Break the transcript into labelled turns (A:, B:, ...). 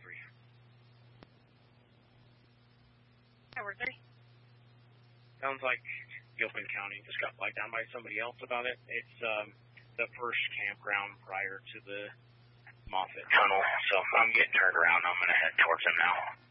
A: 3.
B: Tower 3.
A: Sounds like Gilpin County just got flagged down by somebody else about it. It's the first campground prior to the Moffett tunnel, so I'm getting turned around. I'm going to head towards them now.